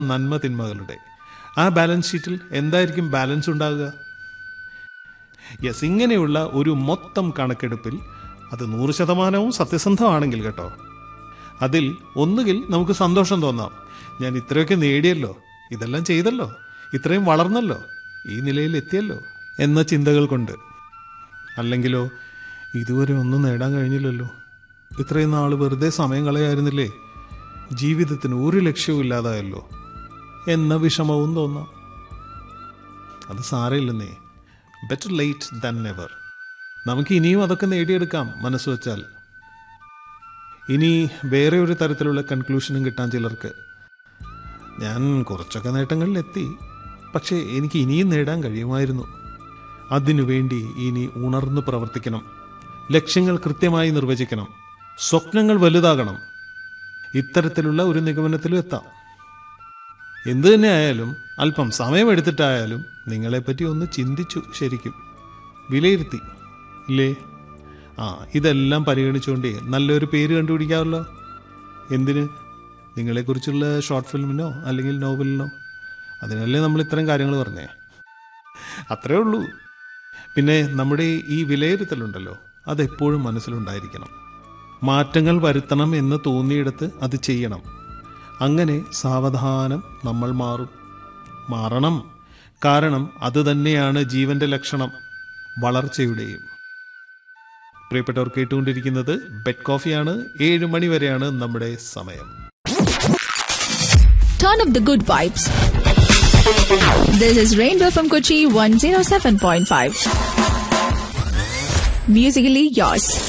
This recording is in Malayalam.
നന്മ തിന്മകളുടെ ആ ബാലൻസ് ഷീറ്റിൽ എന്തായിരിക്കും ബാലൻസ് ഉണ്ടാകുക? യെസ്, ഇങ്ങനെയുള്ള ഒരു മൊത്തം കണക്കെടുപ്പിൽ അത് 100% സത്യസന്ധമാണെങ്കിൽ കേട്ടോ, അതിൽ ഒന്നുകിൽ നമുക്ക് സന്തോഷം തോന്നാം, ഞാൻ ഇത്രയൊക്കെ നേടിയല്ലോ, ഇതെല്ലാം ചെയ്തല്ലോ, ഇത്രയും വളർന്നല്ലോ, ഈ നിലയിൽ എത്തിയല്ലോ എന്ന ചിന്തകൾ കൊണ്ട്. അല്ലെങ്കിലോ, ഇതുവരെ ഒന്നും നേടാൻ കഴിഞ്ഞില്ലല്ലോ, ഇത്രയും നാൾ വെറുതെ സമയം കളയായിരുന്നില്ലേ, ജീവിതത്തിന് ഒരു ലക്ഷ്യവും ഇല്ലാതായല്ലോ എന്ന വിഷമവും തോന്നാം. അത് സാരമില്ലെന്നേ, ബെറ്റർ ലേറ്റ് ദാൻ നെവർ. നമുക്ക് ഇനിയും അതൊക്കെ നേടിയെടുക്കാം മനസ്സ് വെച്ചാൽ. ഇനി വേറെ ഒരു തരത്തിലുള്ള കൺക്ലൂഷനും കിട്ടാൻ ചിലർക്ക്, ഞാൻ കുറച്ചൊക്കെ നേട്ടങ്ങളിലെത്തി, പക്ഷേ എനിക്ക് ഇനിയും നേടാൻ കഴിയുമായിരുന്നു, അതിനുവേണ്ടി ഇനി ഉണർന്ന് പ്രവർത്തിക്കണം, ലക്ഷ്യങ്ങൾ കൃത്യമായി നിർവചിക്കണം, സ്വപ്നങ്ങൾ വലുതാകണം. ഇത്തരത്തിലുള്ള ഒരു നിഗമനത്തിലും എത്താം. എന്തു തന്നെ ആയാലും അല്പം സമയമെടുത്തിട്ടായാലും നിങ്ങളെപ്പറ്റി ഒന്ന് ചിന്തിച്ചു, ശരിക്കും വിലയിരുത്തി ഇല്ലേ? ഇതെല്ലാം പരിഗണിച്ചുകൊണ്ട് നല്ലൊരു പേര് കണ്ടുപിടിക്കാമല്ലോ. എന്തിന്? നിങ്ങളെക്കുറിച്ചുള്ള ഷോർട്ട് ഫിലിമിനോ അല്ലെങ്കിൽ നോവലിനോ? അതിനല്ലേ നമ്മൾ ഇത്തരം കാര്യങ്ങൾ പറഞ്ഞേ. അത്രേ ഉള്ളൂ. പിന്നെ നമ്മുടെ ഈ വിലയിരുത്തലുണ്ടല്ലോ, അതെപ്പോഴും മനസ്സിലുണ്ടായിരിക്കണം. മാറ്റങ്ങൾ വരുത്തണം എന്ന് തോന്നിയിടത്ത് അത് ചെയ്യണം. അങ്ങനെ സാവധാനം നമ്മൾ മാറണം. കാരണം അത് തന്നെയാണ് ജീവന്റെ ലക്ഷണം, വളർച്ചയുടെയും. പ്രിയപ്പെട്ടവർ, കേട്ടുകൊണ്ടിരിക്കുന്നത് ബെഡ് കോഫിയാണ്. 7 മണി വരെയാണ് നമ്മുടെ സമയം. Turn up the good vibes. This is Rainbow from Kochi 107.5. Musically yours.